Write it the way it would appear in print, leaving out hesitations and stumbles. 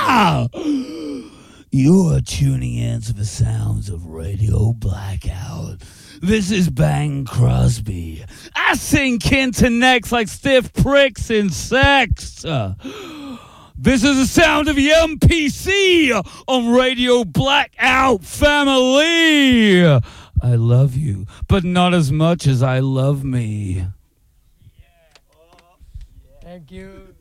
You are tuning in to the sounds of Radio Blackout. This is Bang Crosby. I sing Kenton next like stiff pricks in sex. This is the sound of the MPC on Radio Blackout family. I love you, but not as much as I love me. Thank you.